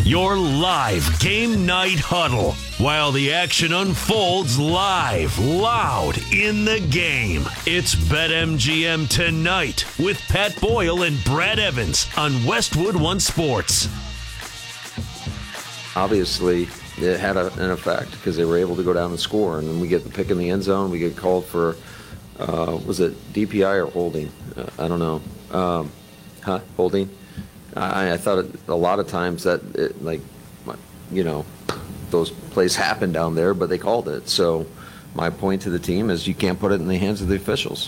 Your live game night huddle while the action unfolds live, loud in the game. It's BetMGM Tonight with Pat Boyle and Brad Evans on Westwood One Sports. Obviously, it had an effect because they were able to go down and score. And then we get the pick in the end zone. We get called for, was it DPI or holding? I don't know. Holding? I thought a lot of times that, those plays happen down there, but they called it. So my point to the team is you can't put it in the hands of the officials.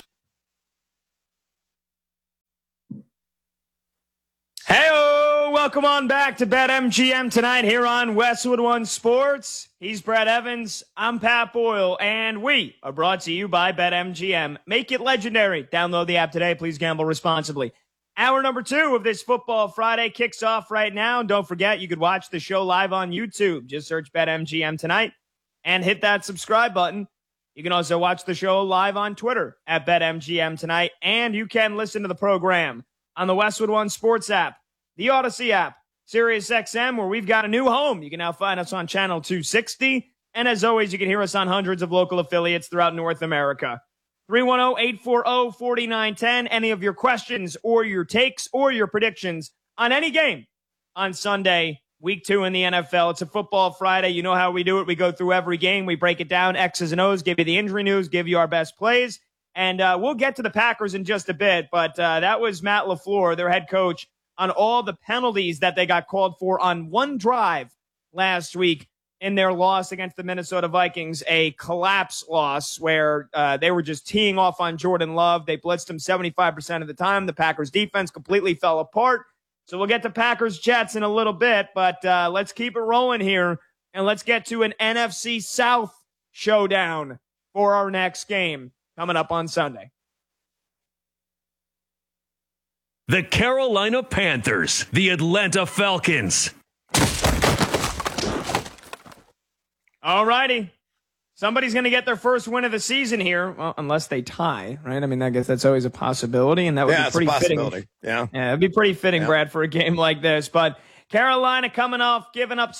Hey-o! Welcome on back to BetMGM Tonight here on Westwood One Sports. He's Brad Evans. I'm Pat Boyle, and we are brought to you by BetMGM. Make it legendary. Download the app today. Please gamble responsibly. Hour number 2 of this Football Friday kicks off right now. And don't forget, you could watch the show live on YouTube. Just search BetMGM Tonight and hit that subscribe button. You can also watch the show live on Twitter at BetMGM Tonight. And you can listen to the program on the Westwood One Sports app, the Odyssey app, SiriusXM, where we've got a new home. You can now find us on Channel 260. And as always, you can hear us on hundreds of local affiliates throughout North America. 310-840-4910. Any of your questions or your takes or your predictions on any game on Sunday, week 2 in the NFL. It's a Football Friday. You know how we do it. We go through every game. We break it down, X's and O's, give you the injury news, give you our best plays. And we'll get to the Packers in just a bit. But that was Matt LaFleur, their head coach, on all the penalties that they got called for on one drive last week in their loss against the Minnesota Vikings, a collapse loss where they were just teeing off on Jordan Love. They blitzed him 75% of the time. The Packers defense completely fell apart. So we'll get to Packers-Jets in a little bit, but let's keep it rolling here, and let's get to an NFC South showdown for our next game coming up on Sunday. The Carolina Panthers, the Atlanta Falcons. All righty. Somebody's going to get their first win of the season here, well, unless they tie, right? I mean, I guess that's always a possibility, and that would be pretty fitting. Yeah, it'd be pretty fitting, Brad, for a game like this. But Carolina coming off giving up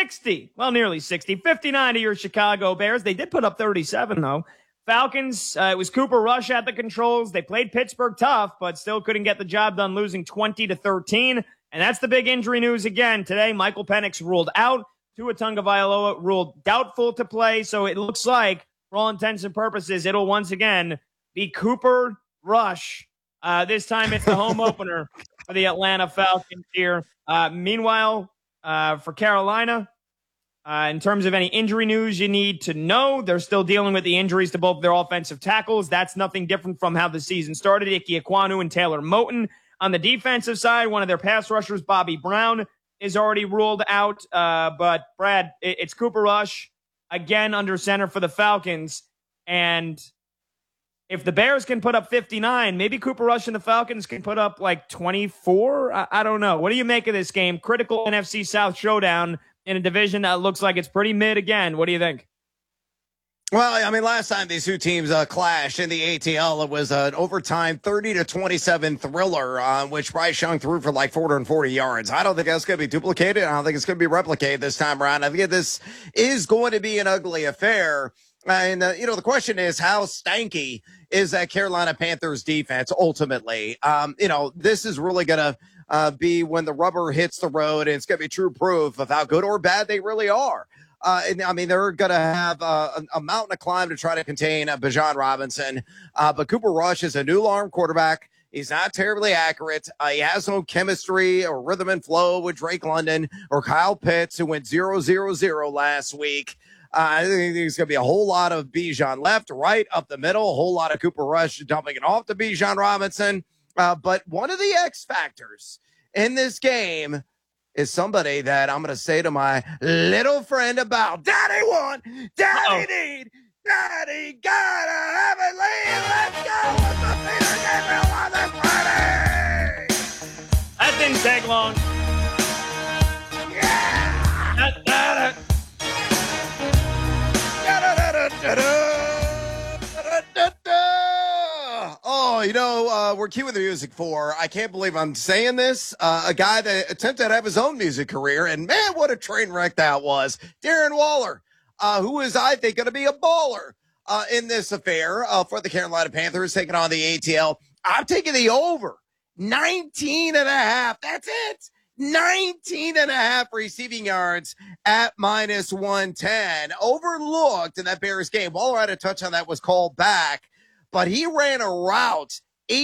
59 to your Chicago Bears. They did put up 37, though. Falcons, it was Cooper Rush at the controls. They played Pittsburgh tough, but still couldn't get the job done, losing 20-13. And that's the big injury news again today. Michael Penix ruled out. Tua Tagovailoa ruled doubtful to play, so it looks like, for all intents and purposes, it'll once again be Cooper Rush. This time it's the home opener for the Atlanta Falcons here. Meanwhile, for Carolina, in terms of any injury news you need to know, they're still dealing with the injuries to both their offensive tackles. That's nothing different from how the season started. Ike Ekwonu and Taylor Moton. On the defensive side, one of their pass rushers, Bobby Brown, is already ruled out. But, Brad, it's Cooper Rush, again, under center for the Falcons. And if the Bears can put up 59, maybe Cooper Rush and the Falcons can put up like 24. I don't know. What do you make of this game? Critical NFC South showdown in a division that looks like it's pretty mid again. What do you think? Well, I mean, last time these two teams clashed in the ATL, it was an overtime 30-27 thriller, which Bryce Young threw for like 440 yards. I don't think that's going to be duplicated. I don't think it's going to be replicated this time around. I think this is going to be an ugly affair. And, the question is, how stanky is that Carolina Panthers defense ultimately? This is really going to be when the rubber hits the road, and it's going to be true proof of how good or bad they really are. They're going to have a mountain to climb to try to contain Bijan Robinson. But Cooper Rush is a new arm quarterback. He's not terribly accurate. He has no chemistry or rhythm and flow with Drake London or Kyle Pitts, who went 0-0-0 last week. I think there's going to be a whole lot of Bijan left, right, up the middle, a whole lot of Cooper Rush dumping it off to Bijan Robinson. But one of the X factors in this game is somebody that I'm going to say to my little friend about. Daddy won, Daddy need, Daddy gotta have it lead. Let's go with the Peter Gabriel on this Friday. That didn't take long. Yeah. Da-da-da. Da-da-da-da-da-da. Da-da-da-da. Oh, we're cueing the music for, I can't believe I'm saying this, a guy that attempted to have his own music career, and man, what a train wreck that was. Darren Waller, who is, I think, going to be a baller in this affair for the Carolina Panthers, taking on the ATL. I'm taking the over. 19 and a half. That's it. 19 and a half receiving yards at minus 110. Overlooked in that Bears game. Waller had a touchdown that was called back, but he ran a route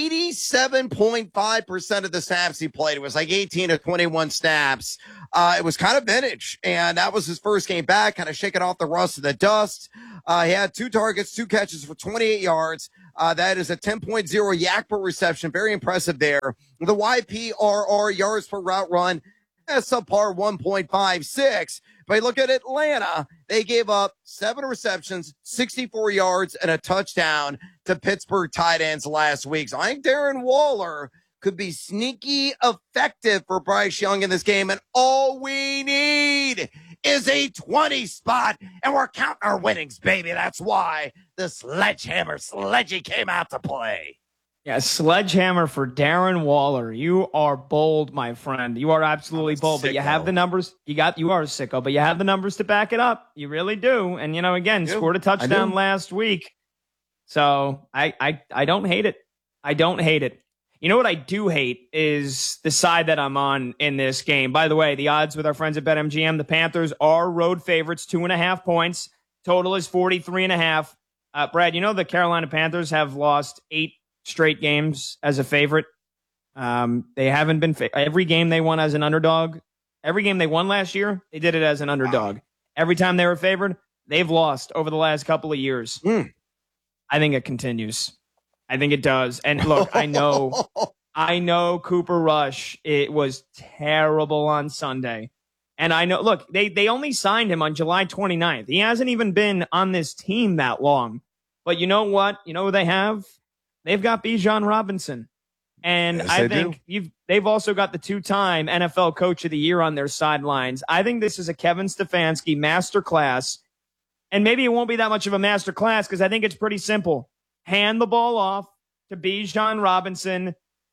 87.5% of the snaps he played. It was like 18 to 21 snaps. It was kind of vintage, and that was his first game back, kind of shaking off the rust and the dust. He had 2 targets, 2 catches for 28 yards. That is a 10.0 yak per reception. Very impressive there. The YPRR, yards per route run, that's subpar 1.56. But look at Atlanta. They gave up 7 receptions, 64 yards, and a touchdown to Pittsburgh tight ends last week. So I think Darren Waller could be sneaky effective for Bryce Young in this game. And all we need is a 20 spot, and we're counting our winnings, baby. That's why the Sledgy came out to play. Yeah, sledgehammer for Darren Waller. You are bold, my friend. You are absolutely bold, but you have the numbers. You are a sicko, but you have the numbers to back it up. You really do. And, again, scored a touchdown last week. So I don't hate it. I don't hate it. You know what I do hate is the side that I'm on in this game. By the way, the odds with our friends at BetMGM, the Panthers are road favorites, 2.5 points. Total is 43.5. Brad, the Carolina Panthers have lost 8 straight games as a favorite. They haven't been every game they won as an underdog. Every game they won last year, they did it as an underdog. Wow. Every time they were favored, they've lost over the last couple of years. I think it continues. I think it does. And look, I know Cooper Rush, it was terrible on Sunday. And I know, look, they only signed him on July 29th. He hasn't even been on this team that long. But you know what? You know who they have? They've got Bijan Robinson. And yes, I think they've also got the 2-time NFL Coach of the Year on their sidelines. I think this is a Kevin Stefanski masterclass. And maybe it won't be that much of a masterclass because I think it's pretty simple. Hand the ball off to Bijan Robinson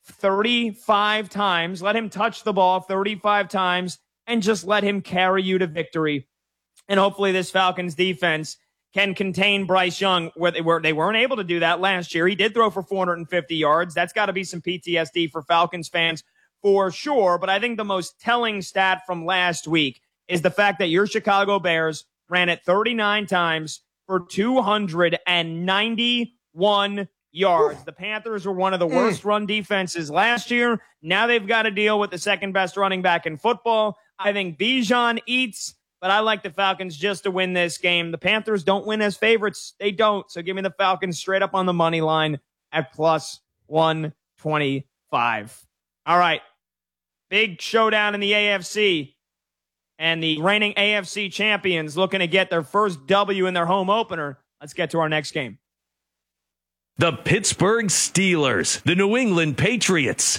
35 times. Let him touch the ball 35 times and just let him carry you to victory. And hopefully this Falcons defense can contain Bryce Young where they weren't able to do that last year. He did throw for 450 yards. That's got to be some PTSD for Falcons fans for sure. But I think the most telling stat from last week is the fact that your Chicago Bears ran it 39 times for 291 yards. The Panthers were one of the worst run defenses last year. Now they've got to deal with the second best running back in football. I think Bijan eats, but I like the Falcons just to win this game. The Panthers don't win as favorites. They don't. So give me the Falcons straight up on the money line at plus 125. All right. Big showdown in the AFC. And the reigning AFC champions looking to get their first W in their home opener. Let's get to our next game. The Pittsburgh Steelers, the New England Patriots.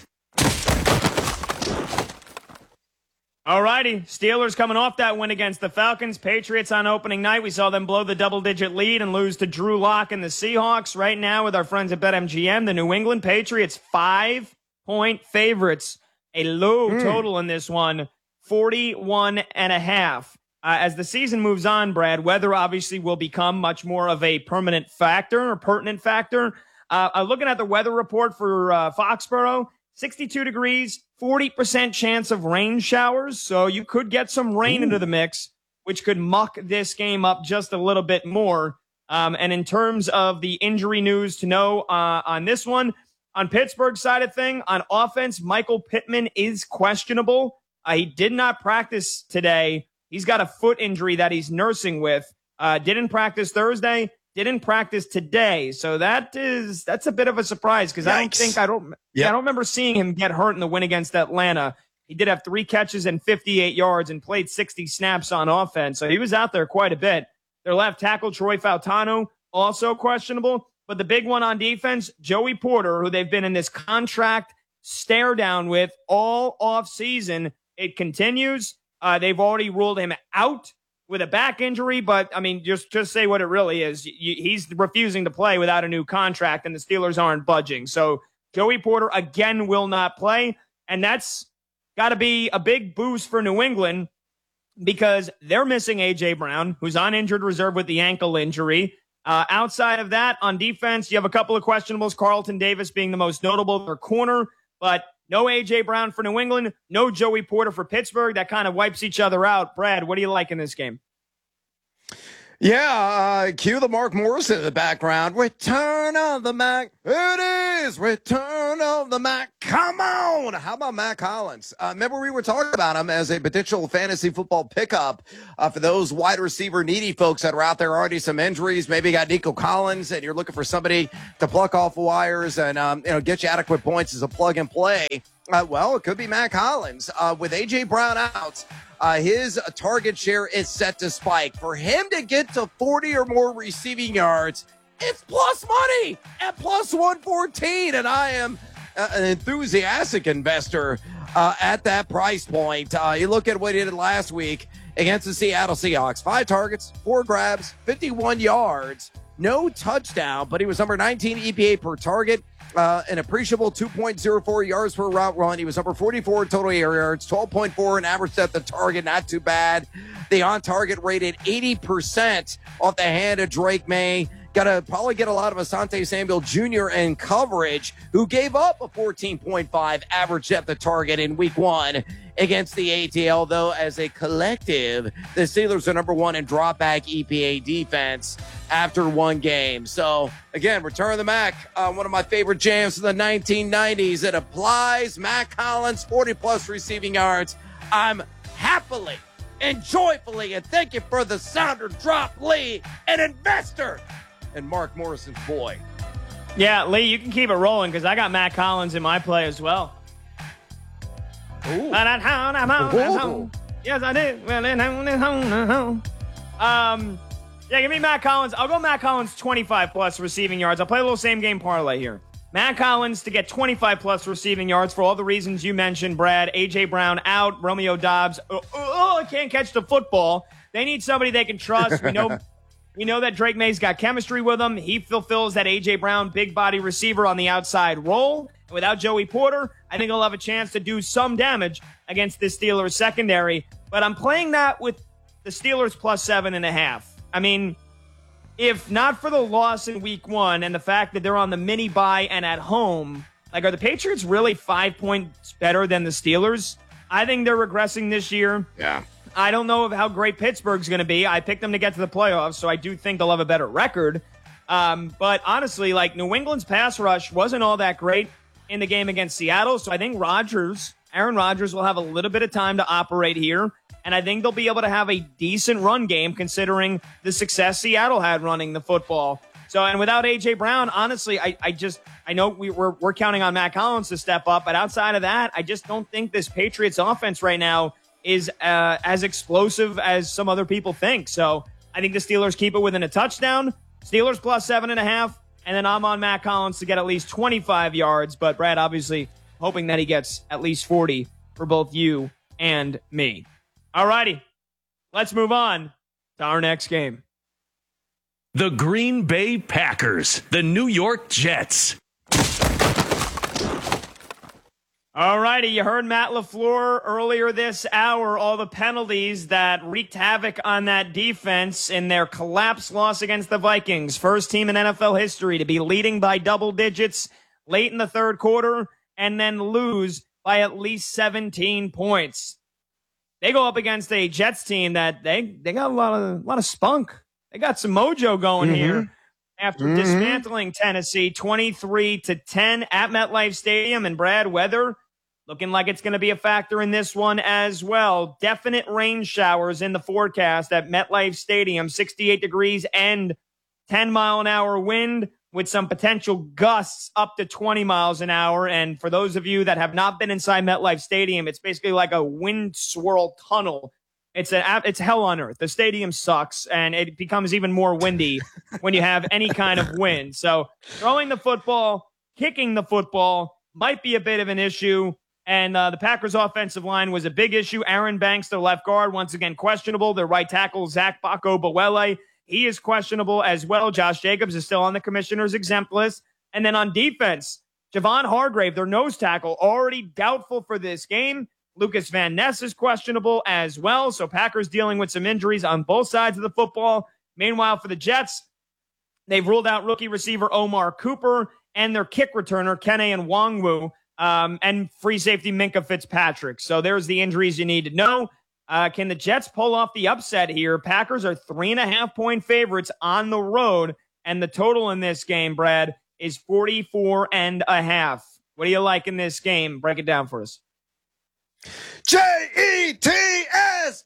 All righty. Steelers coming off that win against the Falcons. Patriots on opening night. We saw them blow the double-digit lead and lose to Drew Lock and the Seahawks. Right now with our friends at BetMGM, the New England Patriots 5-point favorites. A low total in this one, 41.5. As the season moves on, Brad, weather obviously will become much more of a pertinent factor. Looking at the weather report for Foxborough, 62 degrees, 40% chance of rain showers. So you could get some rain into the mix, which could muck this game up just a little bit more. And in terms of the injury news to know on this one, on Pittsburgh's side of thing, on offense, Michael Pittman is questionable. He did not practice today. He's got a foot injury that he's nursing with. Didn't practice Thursday. Didn't practice today. So that's a bit of a surprise because I don't remember seeing him get hurt in the win against Atlanta. He did have 3 catches and 58 yards and played 60 snaps on offense. So he was out there quite a bit. Their left tackle, Troy Fautano, also questionable. But the big one on defense, Joey Porter, who they've been in this contract stare down with all off season. It continues. They've already ruled him out with a back injury, but I mean, just say what it really is. He's refusing to play without a new contract, and the Steelers aren't budging. So Joey Porter again will not play, and that's got to be a big boost for New England because they're missing A.J. Brown, who's on injured reserve with the ankle injury. Outside of that, on defense, you have a couple of questionables, Carlton Davis being the most notable, their corner, but no A.J. Brown for New England, no Joey Porter for Pittsburgh. That kind of wipes each other out. Brad, what do you like in this game? Yeah, cue the Mark Morrison in the background. Return of the Mac. It is Return of the Mac. Come on. How about Mac Hollins? Remember we were talking about him as a potential fantasy football pickup for those wide receiver needy folks that are out there, already some injuries. Maybe you got Nico Collins and you're looking for somebody to pluck off the wires and get you adequate points as a plug and play. Well, it could be Mac Hollins. With A.J. Brown out, his target share is set to spike. For him to get to 40 or more receiving yards, it's plus money at plus 114. And I am an enthusiastic investor at that price point. You look at what he did last week against the Seattle Seahawks. 5 targets, 4 grabs, 51 yards, no touchdown, but he was number 19 EPA per target. An appreciable 2.04 yards per route run. He was number 44 in total air yards, 12.4 in average depth of target. Not too bad. The on-target rated 80% off the hand of Drake May. Got to probably get a lot of Asante Samuel Jr. in coverage, who gave up a 14.5 average depth of target in week 1 against the ATL, though, as a collective, the Steelers are number 1 in drop back EPA defense after 1 game. So, again, Return of the Mac, one of my favorite jams from the 1990s. It applies. Mac Hollins, 40-plus receiving yards. I'm happily and joyfully, and thank you for the sounder drop, Lee, an investor and Mark Morrison's boy. Yeah, Lee, you can keep it rolling because I got Mac Hollins in my play as well. Ooh. Yes, I did. Yeah, give me Mac Hollins. I'll go Mac Hollins 25-plus receiving yards. I'll play a little same-game parlay here. Mac Hollins to get 25-plus receiving yards for all the reasons you mentioned, Brad. A.J. Brown out. Romeo Doubs, can't catch the football. They need somebody they can trust. We know that Drake May's got chemistry with him. He fulfills that A.J. Brown big-body receiver on the outside role. Without Joey Porter, I think he'll have a chance to do some damage against this Steelers secondary. But I'm playing that with the Steelers plus 7.5. I mean, if not for the loss in week 1 and the fact that they're on the mini bye and at home, like, are the Patriots really 5 points better than the Steelers? I think they're regressing this year. Yeah. I don't know how great Pittsburgh's going to be. I picked them to get to the playoffs, so I do think they'll have a better record. But honestly, like, New England's pass rush wasn't all that great in the game against Seattle, so I think Aaron Rodgers will have a little bit of time to operate here, and I think they'll be able to have a decent run game considering the success Seattle had running the football. So, and without A.J. Brown, honestly, I know we're counting on Mac Hollins to step up, but outside of that, I just don't think this Patriots offense right now is as explosive as some other people think. So I think the Steelers keep it within a touchdown. Steelers plus 7.5, and then I'm on Mac Hollins to get at least 25 yards. But Brad, obviously, hoping that he gets at least 40 for both you and me. All righty, let's move on to our next game. The Green Bay Packers, the New York Jets. All righty, you heard Matt LaFleur earlier this hour, all the penalties that wreaked havoc on that defense in their collapse loss against the Vikings. First team in NFL history to be leading by double digits late in the third quarter and then lose by at least 17 points. They go up against a Jets team that they got a lot of spunk. They got some mojo going here after dismantling Tennessee 23-10 at MetLife Stadium. And Brad, weather looking like it's going to be a factor in this one as well. Definite rain showers in the forecast at MetLife Stadium, 68 degrees and 10-mile-an-hour wind with some potential gusts up to 20 miles an hour. And for those of you that have not been inside MetLife Stadium, it's basically like a wind swirl tunnel. It's hell on earth. The stadium sucks, and it becomes even more windy when you have any kind of wind. So throwing the football, kicking the football might be a bit of an issue. And the Packers' offensive line was a big issue. Aaron Banks, their left guard, once again questionable. Their right tackle, Zach Bako-Buele, he is questionable as well. Josh Jacobs is still on the commissioner's exempt list. And then on defense, Javon Hargrave, their nose tackle, already doubtful for this game. Lucas Van Ness is questionable as well. So Packers dealing with some injuries on both sides of the football. Meanwhile, for the Jets, they've ruled out rookie receiver Omar Cooper and their kick returner, Kene Nwangwu, and free safety Minkah Fitzpatrick. So there's the injuries you need to know. Can the Jets pull off the upset here? Packers are 3.5-point favorites on the road, and the total in this game, Brad, is 44.5. What do you like in this game? Break it down for us. Jets,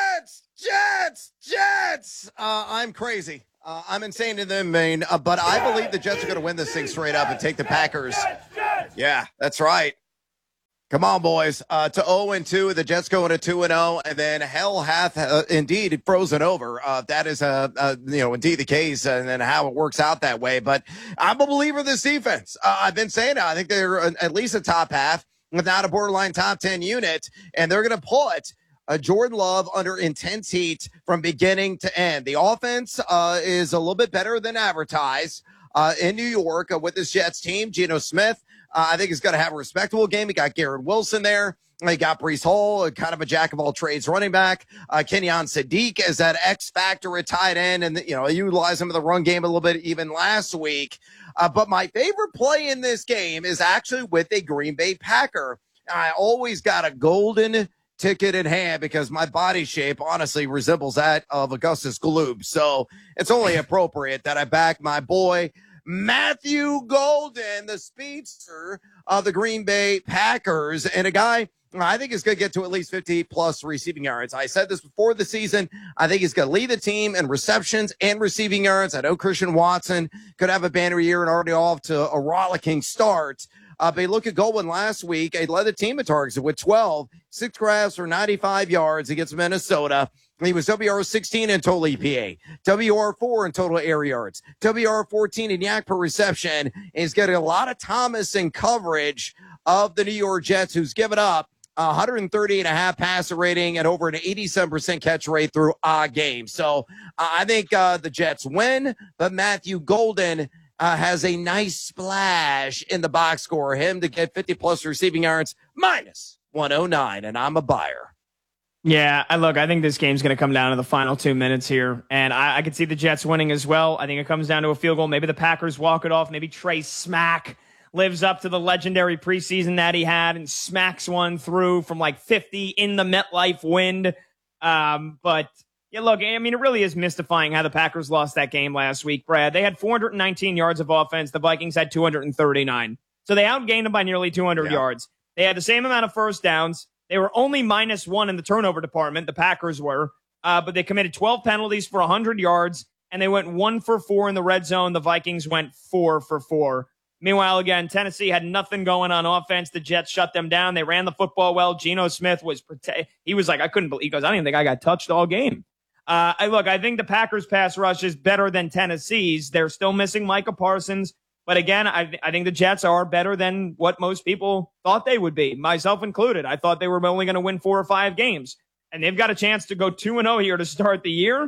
Jets. I'm crazy. I'm insane in the main, but I believe the Jets are going to win this thing straight up and take the Packers. Yeah, that's right. Come on, boys. To 0-2, the Jets going to 2-0, and then hell hath indeed frozen over. That is, indeed the case, and then how it works out that way. But I'm a believer in this defense. I've been saying it. I think they're at least a top half, without a borderline top 10 unit, and they're going to put Jordan Love under intense heat from beginning to end. The offense is a little bit better than advertised in New York with this Jets team. Geno Smith, I think, is going to have a respectable game. He got Garrett Wilson there. He got Breece Hall, kind of a jack-of-all-trades running back. Kenyon Sadiq is that X factor at tight end, and utilize him in the run game a little bit even last week. But my favorite play in this game is actually with a Green Bay Packer. I always got a golden ticket in hand because my body shape honestly resembles that of Augustus Gloop. So it's only appropriate that I back my boy Matthew Golden, the speedster of the Green Bay Packers, and a guy I think is going to get to at least 50-plus receiving yards. I said this before the season. I think he's going to lead the team in receptions and receiving yards. I know Christian Watson could have a banner year and already off to a rollicking start. But you look at Goldwyn last week. He led the team in targets with 12, 6 grabs for 95 yards against Minnesota. He was WR16 in total EPA, WR4 in total air yards, WR14 in yak per reception. And he's getting a lot of Thomas in coverage of the New York Jets, who's given up 130.5 passer rating and over an 87% catch rate through a game. So I think the Jets win, but Matthew Golden has a nice splash in the box score. Him to get 50-plus receiving yards, minus 109, and I'm a buyer. Yeah, I think this game's going to come down to the final 2 minutes here, and I could see the Jets winning as well. I think it comes down to a field goal. Maybe the Packers walk it off. Maybe Trey Smack lives up to the legendary preseason that he had and smacks one through from like 50 in the MetLife wind. But yeah, look, I mean, it really is mystifying how the Packers lost that game last week, Brad. They had 419 yards of offense. The Vikings had 239. So they outgained them by nearly 200 yards. They had the same amount of first downs. They were only -1 in the turnover department. The Packers were, but they committed 12 penalties for 100 yards, and they went 1 for 4 in the red zone. The Vikings went 4 for 4. Meanwhile, again, Tennessee had nothing going on offense. The Jets shut them down. They ran the football well. Geno Smith he was like, I couldn't believe, he goes, I don't even think I got touched all game. I think the Packers pass rush is better than Tennessee's. They're still missing Micah Parsons. But again, I think the Jets are better than what most people thought they would be, myself included. I thought they were only going to win 4 or 5 games. And they've got a chance to go 2-0 here to start the year.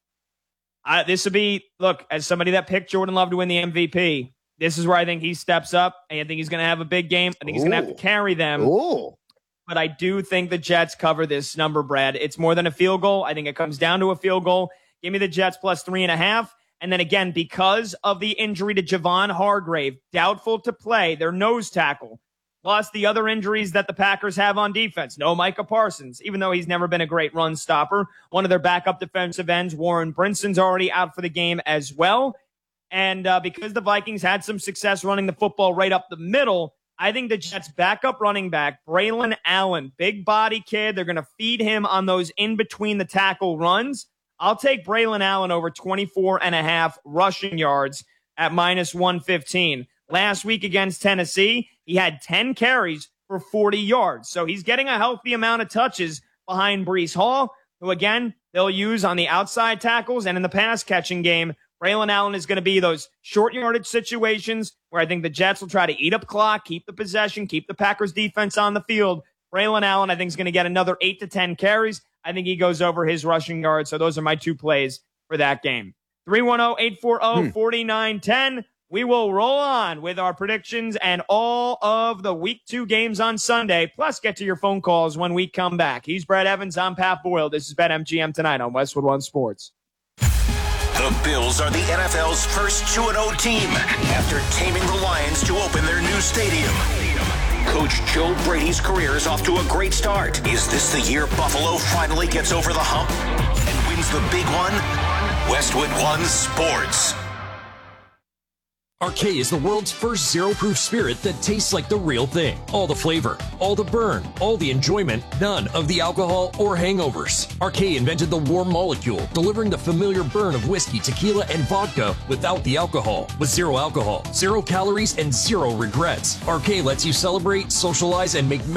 This would be, look, as somebody that picked Jordan Love to win the MVP, this is where I think he steps up. I think he's going to have a big game. I think he's going to have to carry them. But I do think the Jets cover this number, Brad. It's more than a field goal. I think it comes down to a field goal. Give me the Jets plus 3.5. And then again, because of the injury to Javon Hargrave, doubtful to play, their nose tackle, plus the other injuries that the Packers have on defense. No Micah Parsons, even though he's never been a great run stopper. One of their backup defensive ends, Warren Brinson's already out for the game as well. And because the Vikings had some success running the football right up the middle, I think the Jets' backup running back, Braylon Allen, big body kid, they're going to feed him on those in-between the tackle runs. I'll take Braylon Allen over 24.5 rushing yards at -115. Last week against Tennessee, he had 10 carries for 40 yards. So he's getting a healthy amount of touches behind Breece Hall, who, again, they'll use on the outside tackles and in the pass-catching game Braylon Allen is going to be those short yardage situations where I think the Jets will try to eat up clock, keep the possession, keep the Packers defense on the field. Braylon Allen, I think, is going to get another 8 to 10 carries. I think he goes over his rushing yards. So those are my 2 plays for that game. 310-840-4910. We will roll on with our predictions and all of the Week 2 games on Sunday, plus get to your phone calls when we come back. He's Brett Evans. I'm Pat Boyle. This is BetMGM tonight on Westwood One Sports. The Bills are the NFL's first 2-0 team after taming the Lions to open their new stadium. Coach Joe Brady's career is off to a great start. Is this the year Buffalo finally gets over the hump and wins the big one? Westwood One Sports. Arcade is the world's first zero-proof spirit that tastes like the real thing. All the flavor, all the burn, all the enjoyment, none of the alcohol or hangovers. Arcade invented the warm molecule, delivering the familiar burn of whiskey, tequila, and vodka without the alcohol. With zero alcohol, 0 calories, and 0 regrets. Arcade lets you celebrate, socialize, and make